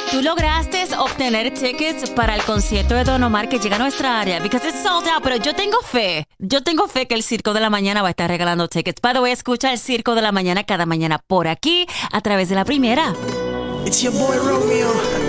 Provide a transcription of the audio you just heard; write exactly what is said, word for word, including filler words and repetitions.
Tú lograste obtener tickets para el concierto de Don Omar que llega a nuestra área, because it's sold out, pero yo tengo fe. Yo tengo fe que el Circo de la Mañana va a estar regalando tickets. By the way, escucha el Circo de la Mañana cada mañana por aquí, a través de La Primera. It's your boy Romeo.